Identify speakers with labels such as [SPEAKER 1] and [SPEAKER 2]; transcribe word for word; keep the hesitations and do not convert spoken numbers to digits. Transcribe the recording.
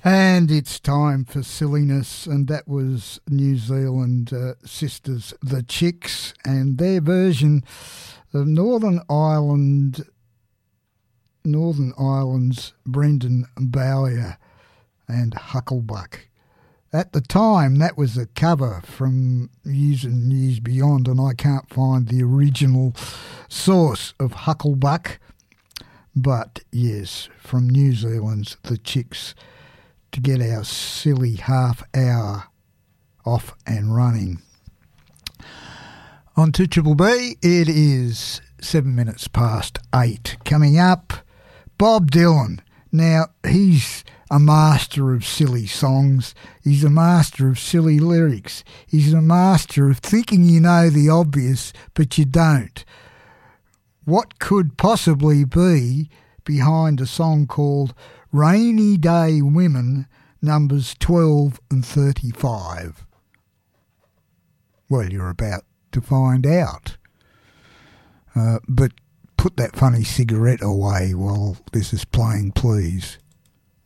[SPEAKER 1] And it's time for silliness, and that was New Zealand uh, sisters, the Chicks, and their version of Northern Ireland, Northern Ireland's Brendan Bowyer and Hucklebuck. At the time, that was a cover from Years and Years Beyond, and I can't find the original source of Hucklebuck. But yes, from New Zealand's The Chicks, to get our silly half hour off and running. On to Triple B, it is seven minutes past eight. Coming up, Bob Dylan. Now, he's a master of silly songs. He's a master of silly lyrics. He's a master of thinking you know the obvious, but you don't. What could possibly be behind a song called Rainy Day Women, numbers twelve and thirty-five? Well, you're about to find out. Uh, but put that funny cigarette away while this is playing, please.